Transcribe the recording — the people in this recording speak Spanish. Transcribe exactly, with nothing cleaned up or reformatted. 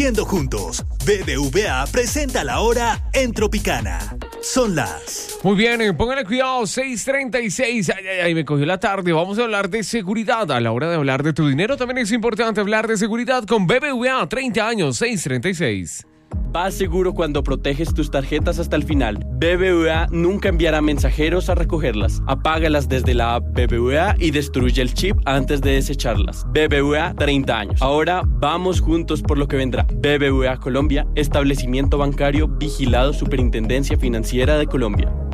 Yendo juntos, B B V A presenta la hora en Tropicana. Son las... Muy bien, eh, pónganle cuidado, seis treinta y seis. Ay, ay, ay, me cogió la tarde. Vamos a hablar de seguridad. A la hora de hablar de tu dinero también es importante hablar de seguridad con B B V A. treinta años, seis treinta y seis. Vas seguro cuando proteges tus tarjetas hasta el final. B B V A nunca enviará mensajeros a recogerlas. Apágalas desde la app B B V A y destruye el chip antes de desecharlas. B B V A, treinta años. Ahora vamos juntos por lo que vendrá. B B V A Colombia, establecimiento bancario vigilado Superintendencia Financiera de Colombia.